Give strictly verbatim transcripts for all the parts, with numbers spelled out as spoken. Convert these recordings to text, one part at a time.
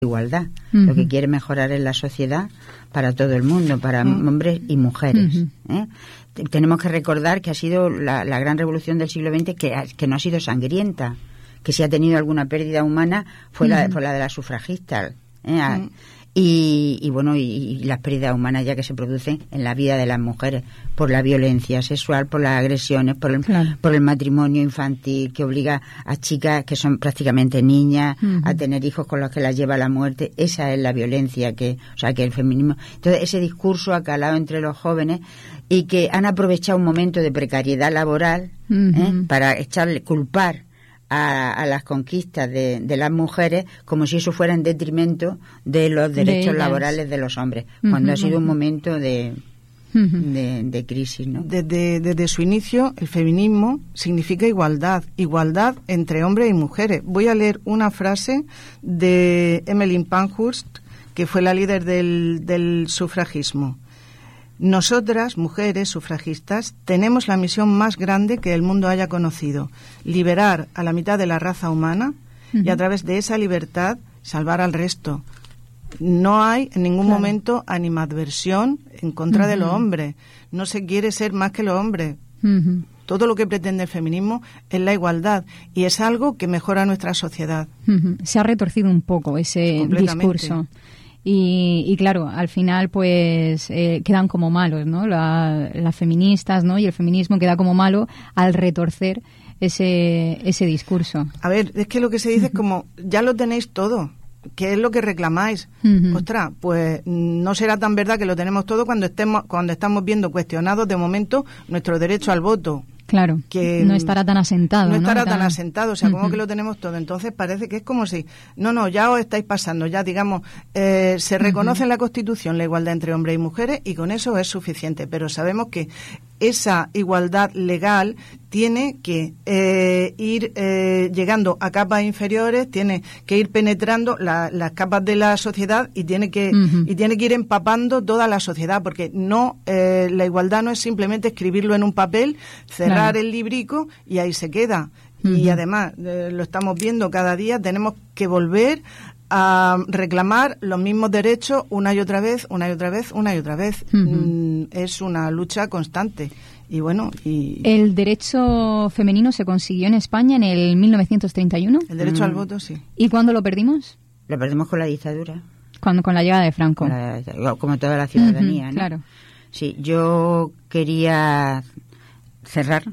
igualdad. Uh-huh. Lo que quiere mejorar es la sociedad para todo el mundo, para uh-huh. hombres y mujeres. Uh-huh. ¿eh? Tenemos que recordar que ha sido la, la gran revolución del siglo veinte, que, que no ha sido sangrienta, que si ha tenido alguna pérdida humana fue, uh-huh. la, fue la de las sufragistas. ¿eh? Uh-huh. Y, y bueno, y, y las pérdidas humanas ya que se producen en la vida de las mujeres por la violencia sexual, por las agresiones, por el, claro. por el matrimonio infantil que obliga a chicas que son prácticamente niñas uh-huh. a tener hijos con los que las lleva a la muerte. Esa es la violencia que, o sea, que el feminismo. Entonces ese discurso ha calado entre los jóvenes y que han aprovechado un momento de precariedad laboral uh-huh. ¿eh? para echarle culpar A, a las conquistas de, de las mujeres como si eso fuera en detrimento de los derechos de laborales de los hombres, cuando uh-huh. ha sido un momento de, uh-huh. de, de crisis, ¿no? Desde, desde su inicio, el feminismo significa igualdad, igualdad entre hombres y mujeres. Voy a leer una frase de Emmeline Pankhurst, que fue la líder del, del sufragismo. Nosotras, mujeres sufragistas, tenemos la misión más grande que el mundo haya conocido: liberar a la mitad de la raza humana uh-huh. y a través de esa libertad salvar al resto. No hay en ningún claro. momento animadversión en contra uh-huh. de los hombres. No se quiere ser más que los hombres. Uh-huh. Todo lo que pretende el feminismo es la igualdad y es algo que mejora nuestra sociedad. Uh-huh. Se ha retorcido un poco ese discurso. Y, y claro, al final pues eh, quedan como malos, ¿no? La, las feministas, ¿no? Y el feminismo queda como malo al retorcer ese ese discurso. A ver, es que lo que se dice uh-huh. es como, ya lo tenéis todo, ¿qué es lo que reclamáis? Uh-huh. Ostras, pues no será tan verdad que lo tenemos todo cuando estemos cuando estamos viendo cuestionados de momento nuestro derecho al voto. Claro, que no estará tan asentado. No estará ¿no? tan asentado, o sea, uh-huh. como que lo tenemos todo. Entonces parece que es como si, no, no, ya os estáis pasando, ya digamos, eh, se reconoce uh-huh. en la Constitución la igualdad entre hombres y mujeres y con eso es suficiente. Pero sabemos que esa igualdad legal tiene que eh, ir eh, llegando a capas inferiores, tiene que ir penetrando la, las capas de la sociedad y tiene que uh-huh. y tiene que ir empapando toda la sociedad, porque no eh, la igualdad no es simplemente escribirlo en un papel, cerrar claro. el librico y ahí se queda. Uh-huh. Y además eh, lo estamos viendo cada día, tenemos que volver a reclamar los mismos derechos una y otra vez, una y otra vez, una y otra vez. Uh-huh. Mm, es una lucha constante. Y bueno, y el derecho femenino se consiguió en España en el mil novecientos treinta y uno. El derecho mm. al voto, sí. ¿Y cuándo lo perdimos? Lo perdimos con la dictadura. Cuando, con la llegada de Franco. La, como toda la ciudadanía, uh-huh, ¿no? Claro. Sí, yo quería cerrar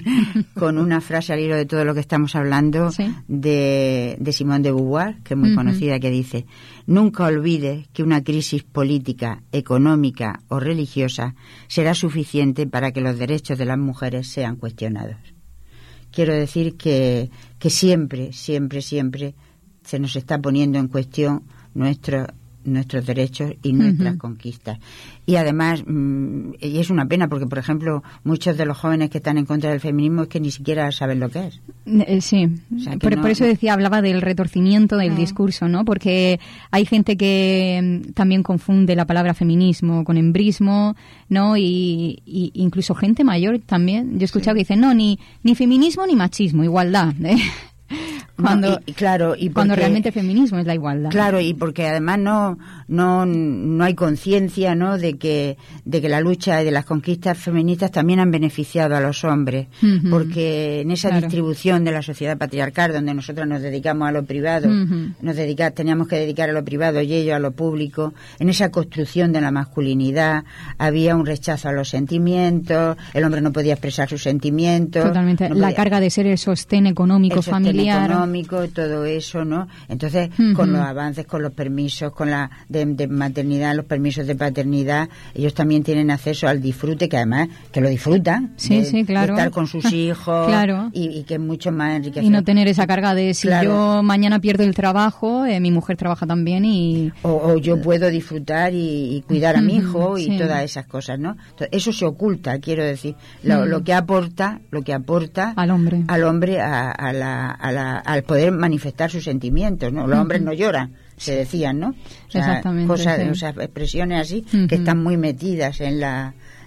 con una frase al hilo de todo lo que estamos hablando, ¿sí? de, de Simone de Beauvoir, que es muy uh-huh. conocida, que dice: nunca olvides que una crisis política, económica o religiosa será suficiente para que los derechos de las mujeres sean cuestionados. Quiero decir que, que siempre, siempre, siempre se nos está poniendo en cuestión nuestro nuestros derechos y nuestras uh-huh. conquistas. Y además, mmm, y es una pena porque, por ejemplo, muchos de los jóvenes que están en contra del feminismo es que ni siquiera saben lo que es. Eh, sí, o sea, por, no, por eso decía, hablaba del retorcimiento del uh-huh. discurso, ¿no? Porque hay gente que mm, también confunde la palabra feminismo con embrismo, ¿no? Y, y incluso gente mayor también. Yo he escuchado sí. que dicen, no, ni, ni feminismo ni machismo, igualdad, ¿eh? Cuando, no, y, claro, y porque, cuando realmente el feminismo es la igualdad. Claro, y porque además no no no hay conciencia, ¿no? de que de que la lucha y de las conquistas feministas también han beneficiado a los hombres, uh-huh. porque en esa claro. distribución de la sociedad patriarcal donde nosotros nos dedicamos a lo privado, uh-huh. nos dedica, teníamos que dedicar a lo privado y ellos a lo público, en esa construcción de la masculinidad había un rechazo a los sentimientos, el hombre no podía expresar sus sentimientos. Totalmente, no la podía, carga de ser el sostén económico el sostén familiar. Económico, todo eso, ¿no? Entonces, uh-huh. con los avances, con los permisos, con la de, de maternidad, los permisos de paternidad, ellos también tienen acceso al disfrute, que además, que lo disfrutan. Sí, de, sí, claro. de estar con sus hijos. Claro. y, y que es mucho más enriquecedor. Y no tener esa carga de si claro. yo mañana pierdo el trabajo, eh, mi mujer trabaja también y... O, o yo puedo disfrutar y, y cuidar a mi hijo y sí. todas esas cosas, ¿no? Entonces, eso se oculta, quiero decir. Lo, mm. lo que aporta, lo que aporta al hombre, al hombre a, a la, a la, al poder manifestar sus sentimientos, ¿no? Los uh-huh. hombres no lloran, se decían, ¿no? O sea, exactamente, cosas, sí. o sea, expresiones así uh-huh. que están muy metidas en la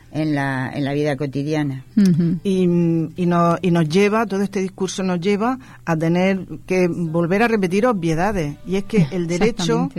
en la, en la vida cotidiana. Uh-huh. Y, y, nos, y nos lleva, todo este discurso nos lleva a tener que volver a repetir obviedades. Y es que el derecho